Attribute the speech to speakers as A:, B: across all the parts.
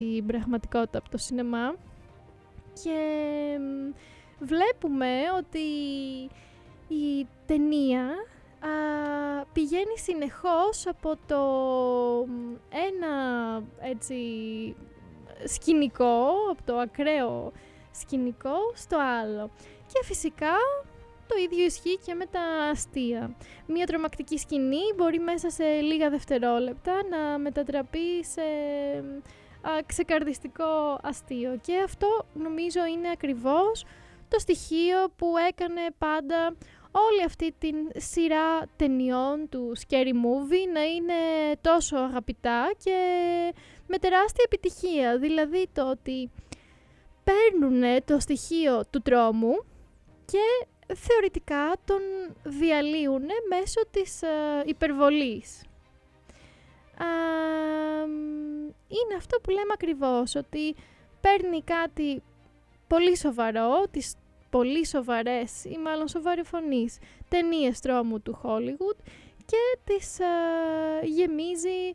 A: την πραγματικότητα από το σινεμά και βλέπουμε ότι η ταινία πηγαίνει συνεχώς από το ένα έτσι σκηνικό, από το ακραίο σκηνικό στο άλλο. Και φυσικά το ίδιο ισχύει και με τα αστεία. Μία τρομακτική σκηνή μπορεί μέσα σε λίγα δευτερόλεπτα να μετατραπεί σε ξεκαρδιστικό αστείο. Και αυτό νομίζω είναι ακριβώς το στοιχείο που έκανε πάντα όλη αυτή την σειρά ταινιών του Scary Movie να είναι τόσο αγαπητά και με τεράστια επιτυχία. Δηλαδή το ότι παίρνουν το στοιχείο του τρόμου και θεωρητικά τον διαλύουν μέσω της υπερβολής. Είναι αυτό που λέμε ακριβώς, ότι παίρνει κάτι πολύ σοβαρό, τις πολύ σοβαρές ή μάλλον σοβαροφωνείς ταινίες τρόμου του Hollywood και τις γεμίζει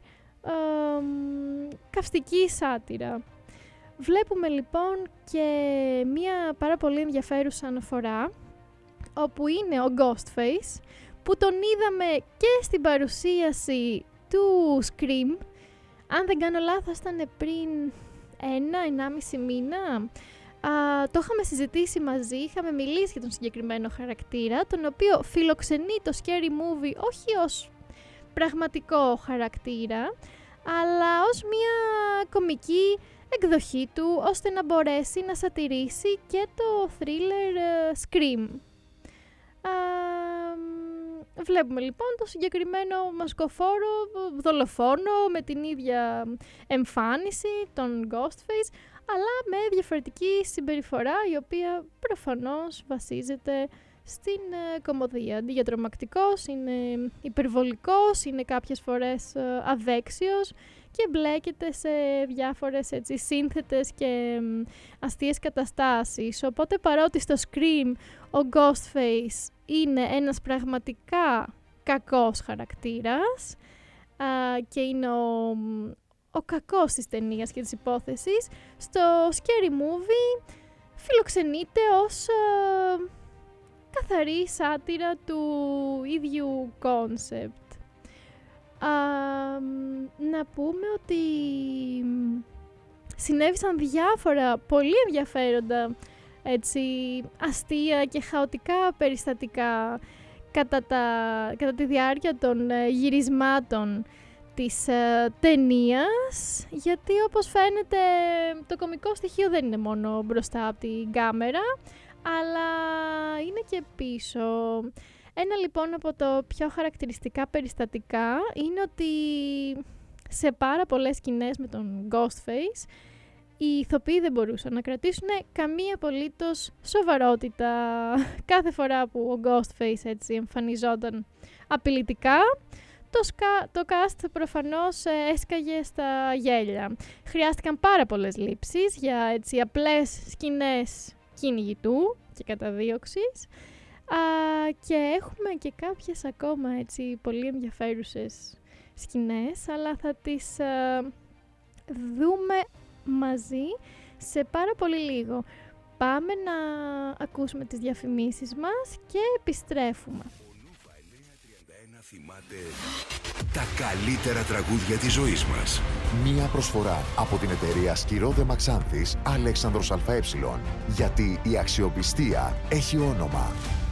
A: καυστική σάτυρα. Βλέπουμε λοιπόν και μία πάρα πολύ ενδιαφέρουσα αναφορά όπου είναι ο Ghostface, που τον είδαμε και στην παρουσίαση του Scream. Αν δεν κάνω λάθος ήταν πριν 1-1,5 μήνα. Το είχαμε συζητήσει μαζί, είχαμε μιλήσει για τον συγκεκριμένο χαρακτήρα, τον οποίο φιλοξενεί το Scary Movie όχι ως πραγματικό χαρακτήρα, αλλά ως μια κομική εκδοχή του, ώστε να μπορέσει να σατηρήσει και το thriller Scream. Βλέπουμε λοιπόν το συγκεκριμένο μασκοφόρο δολοφόνο με την ίδια εμφάνιση, τον Ghostface, αλλά με διαφορετική συμπεριφορά, η οποία προφανώς βασίζεται στην κωμωδία. Αντί για τρομακτικός, είναι υπερβολικός, είναι κάποιες φορές αδέξιος και μπλέκεται σε διάφορες έτσι, σύνθετες και αστείες καταστάσεις. Οπότε παρότι στο Scream ο Ghostface είναι ένας πραγματικά κακός χαρακτήρας και είναι ο κακός της ταινίας και της υπόθεσης, στο Scary Movie φιλοξενείται ως καθαρή σάτυρα του ίδιου κόνσεπτ. Να πούμε ότι συνέβησαν διάφορα πολύ ενδιαφέροντα έτσι, αστεία και χαοτικά περιστατικά κατά τη διάρκεια των γυρισμάτων της ταινίας, γιατί όπως φαίνεται το κωμικό στοιχείο δεν είναι μόνο μπροστά από την κάμερα, αλλά είναι και πίσω. Ένα λοιπόν από το πιο χαρακτηριστικά περιστατικά είναι ότι σε πάρα πολλές σκηνές με τον Ghostface οι ηθοποιοί δεν μπορούσαν να κρατήσουν καμία απολύτως σοβαρότητα. Κάθε φορά που ο Ghostface έτσι εμφανιζόταν απειλητικά, το cast προφανώς έσκαγε στα γέλια. Χρειάστηκαν πάρα πολλές λήψεις για έτσι απλές σκηνές κυνηγητού και καταδίωξης. Και έχουμε και κάποιες ακόμα έτσι πολύ ενδιαφέρουσες σκηνές, αλλά θα τις δούμε μαζί σε πάρα πολύ λίγο. Πάμε να ακούσουμε τις διαφημίσεις μας και επιστρέφουμε.
B: Θυμάται τα καλύτερα τραγούδια της ζωής μας.
C: Μία προσφορά από την εταιρεία Σκυρόδε Μαξάνθης Αλέξανδρος ΑΕ. Γιατί η αξιοπιστία έχει όνομα.